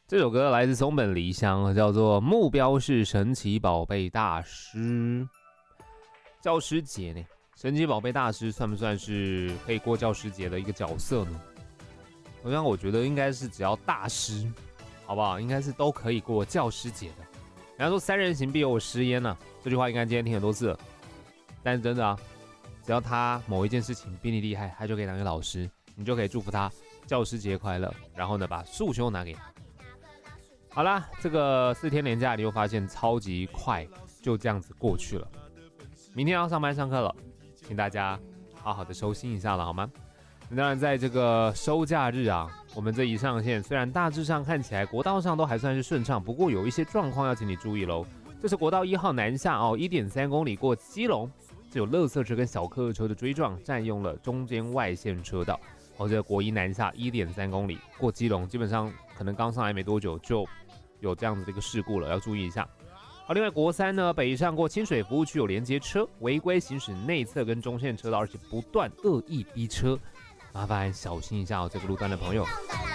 这首歌来自松本梨香，叫做《目标是神奇宝贝大师》。教师节呢，神奇宝贝大师算不算是可以过教师节的一个角色呢？好像我觉得应该是只要大师，好不好？应该是都可以过教师节的。人家说三人行必有我师焉啊，这句话应该今天听很多次了。但是真的啊，只要他某一件事情比你厉害，他就可以当个老师，你就可以祝福他教师节快乐，然后呢把束修拿给他。好啦，这个4天连假你又发现超级快，就这样子过去了。明天要上班上课了，请大家好好的收心一下了，好吗？当然，在这个收假日啊，我们这一上线，虽然大致上看起来国道上都还算是顺畅，不过有一些状况要请你注意喽。这是国道1号南下哦，1.3公里过基隆，这有垃圾车跟小客车的追撞，占用了中间外线车道。这个国1南下1.3公里过基隆，基本上可能刚上来没多久就有这样子的一个事故了，要注意一下。好，另外国3呢，北上过清水服务区有连接车违规行驶内侧跟中线车道，而且不断恶意逼车，麻烦小心一下这个路段的朋友。